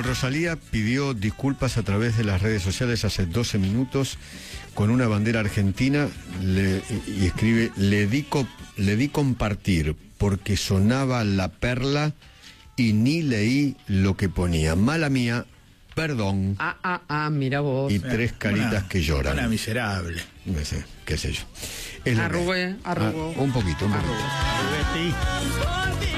Rosalía pidió disculpas a través de las redes sociales hace 12 minutos con una bandera argentina y escribe: le di compartir porque sonaba La Perla y ni leí lo que ponía. Mala mía, perdón. Mira vos. Y 3 caritas que lloran. Una miserable. No sé, qué sé yo. Arrugó. Un poquito. Arrugué.